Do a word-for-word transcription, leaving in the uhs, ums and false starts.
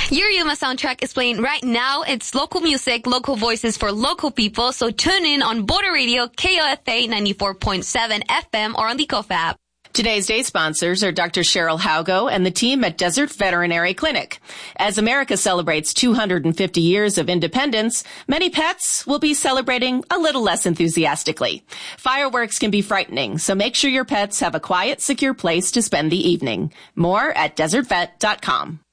Your Yuma soundtrack is playing right now. It's local music, local voices for local people. So tune in on Border Radio, K O F A ninety-four point seven F M or on the K O F app. Today's day sponsors are Doctor Cheryl Haugo and the team at Desert Veterinary Clinic. As America celebrates two hundred fifty years of independence, many pets will be celebrating a little less enthusiastically. Fireworks can be frightening, so make sure your pets have a quiet, secure place to spend the evening. More at desert vet dot com.